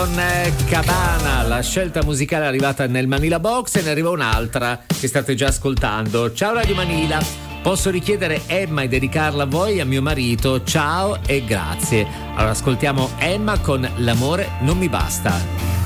con Cabana, la scelta musicale è arrivata nel Manila Box e ne arriva un'altra che state già ascoltando. Ciao Radio Manila, posso richiedere Emma e dedicarla a voi e a mio marito, ciao e grazie. Allora ascoltiamo Emma con L'amore non mi basta.